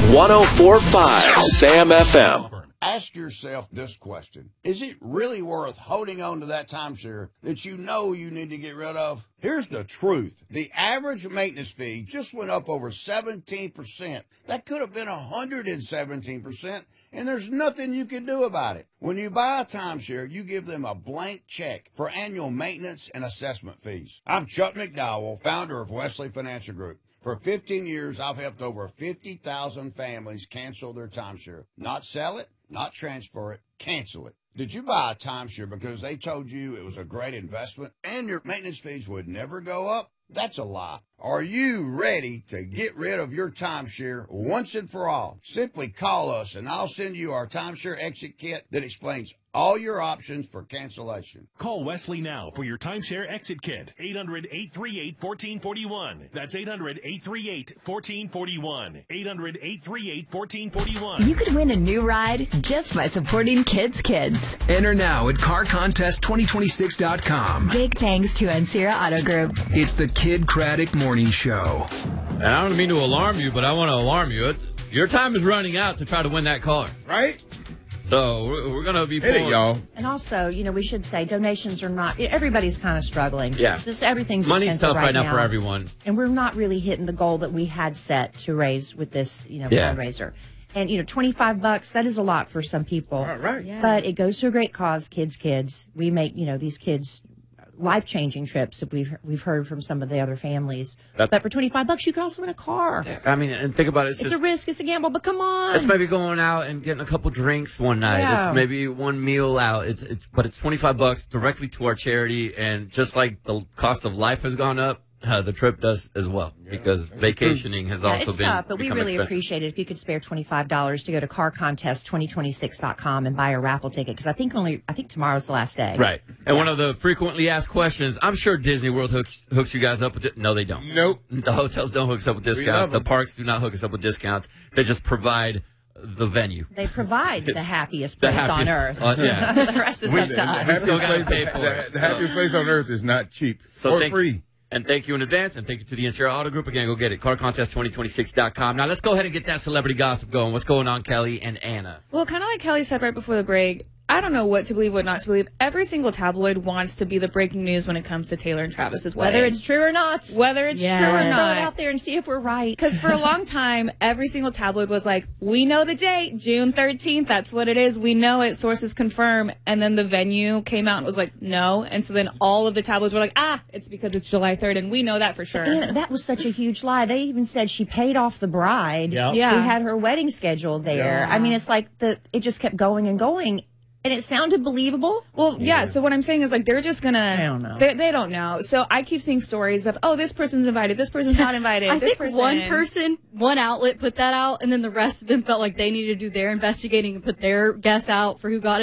104.5 Sam FM. Ask yourself this question. Is it really worth holding on to that timeshare that you know you need to get rid of? Here's the truth. The average maintenance fee just went up over 17%. That could have been 117%, and there's nothing you can do about it. When you buy a timeshare, you give them a blank check for annual maintenance and assessment fees. I'm Chuck McDowell, founder of Wesley Financial Group. For 15 years, I've helped over 50,000 families cancel their timeshare. Not sell it, not transfer it, cancel it. Did you buy a timeshare because they told you it was a great investment and your maintenance fees would never go up? That's a lie. Are you ready to get rid of your timeshare once and for all? Simply call us and I'll send you our timeshare exit kit that explains all your options for cancellation. Call Wesley now for your timeshare exit kit. 800-838-1441. That's 800-838-1441. 800-838-1441. You could win a new ride just by supporting Kids Kids. Enter now at CarContest2026.com. Big thanks to Ancira Auto Group. It's the Kid Craddock Morning Show. And I don't mean to alarm you, but I want to alarm you. Your time is running out to try to win that car. Right? So we're going to be pulling. Hit it, y'all. And also, we should say donations are not, everybody's kind of struggling. Yeah. Everything's money's expensive tough right now for everyone. And we're not really hitting the goal that we had set to raise with this, fundraiser. And, $25, that is a lot for some people. All right. Yeah. But it goes to a great cause, kids. We make, these kids life-changing trips that we've heard from some of the other families. But for $25, you can also win a car. I mean, and think about it. It's a risk. It's a gamble, but come on. It's maybe going out and getting a couple drinks one night. Yeah. It's maybe one meal out. But it's $25 directly to our charity. And just like the cost of life has gone up, the trip does as well, because vacationing has also been tough, but we really expensive. appreciate it if you could spare $25 to go to CarContest2026.com and buy a raffle ticket, because I think tomorrow's the last day. Right. And one of the frequently asked questions, I'm sure Disney World hooks you guys up with it. No, they don't. Nope. The hotels don't hook us up with discounts. The parks do not hook us up with discounts. They just provide the venue. They provide the happiest place on earth. Yeah. The rest is up to us. The happiest place on earth is not cheap or free. And thank you in advance, and thank you to the Ancira Auto Group. Again, go get it. CarContest2026.com. Now, let's go ahead and get that celebrity gossip going. What's going on, Kelly and Anna? Well, kind of like Kelly said right before the break, I don't know what to believe, what not to believe. Every single tabloid wants to be the breaking news when it comes to Taylor and Travis's wedding. Whether it's true or not. Whether it's true or Throw it not. out there and see if we're right. Because for a long time, every single tabloid was like, we know the date, June 13th. That's what it is. We know it. Sources confirm. And then the venue came out and was like, no. And so then all of the tabloids were like, it's because it's July 3rd. And we know that for sure. And that was such a huge lie. They even said she paid off the bride who had her wedding scheduled there. Yeah. I mean, it's like it just kept going and going. And it sounded believable. Well, yeah. So what I'm saying is, like, they're just gonna. I don't know. They don't know. So I keep seeing stories of, this person's invited, this person's not invited. I think one outlet put that out, and then the rest of them felt like they needed to do their investigating and put their guess out for who got